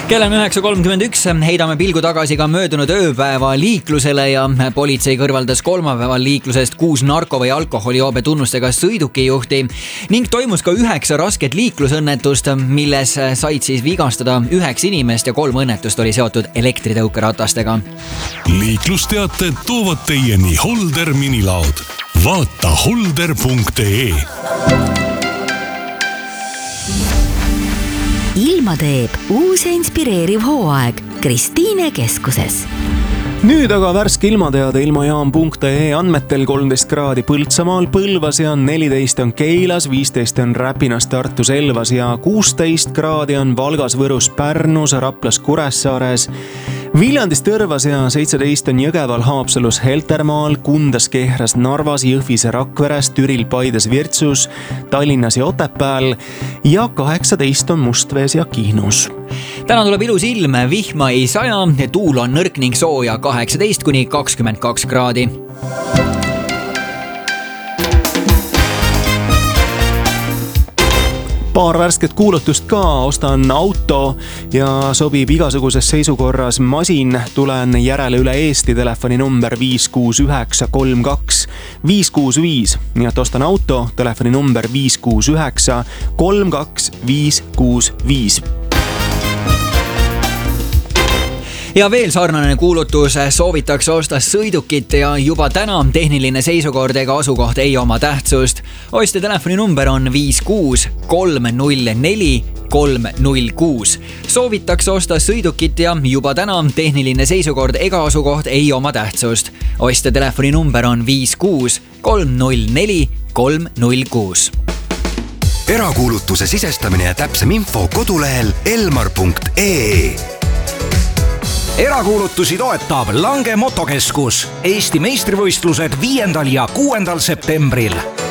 Kell on 9.31, heidame pilgu tagasi ka möödunud ööpäeva liiklusele ja politsei kõrvaldas kolmapäeval liiklusest 6 narko- või alkoholijoobe tunnustega sõidukijuhti ning toimus ka 9 rasket liiklusõnnetust, milles said siis vigastada 9 inimest ja 3 õnnetust oli seotud elektritõukeratastega. Liiklusteated toovad teieni Holder minilaud. Vaata holder.ee. Ilma teeb uus ja inspireeriv hooaeg Kristiine keskuses. Nüüd aga värske ilmateade ilmajaam.ee andmetel 13 kraadi Põltsamaal, Põlvas ja 14 on Keilas, 15 on Räpinas, Tartus, Elvas ja 16 kraadi on Valgas, Võrus, Pärnus, Raplas, Kuressaares, Viljandis, Tõrvas ja 17 on Jõgeval, Haapsalus, Heltermaal, Kundas, Kehras, Narvas, Jõhvis, Rakveres, Türil, Paides, Virtsus, Tallinnas ja Otepääl ja 18 on Mustvees ja Kihnus. Täna tuleb ilus ilm, vihma ei saja, tuul on nõrk ning sooja 18-22 kraadi. Paar värsket kuulutust ka, ostan auto ja sobib igasuguses seisukorras masin, tulen järele üle Eesti, telefoninumber 56932 565, nii et ostan auto, telefoninumber 569 32 565. Ja veel sarnane kuulutus, soovitakse osta sõidukit ja juba täna tehniline seisukord ega asukoht ei oma tähtsust. Ostja telefoninumber on 56 304 306. Soovitakse osta sõidukit ja juba täna tehniline seisukord ega asukoht ei oma tähtsust. Ostja telefoninumber on 56 304 306. Erakuulutuse sisestamine ja täpsem info kodulehel elmar.ee. Erakuulutusi toetab Lange Motokeskus. Eesti meistrivõistlused 5. ja 6. septembril.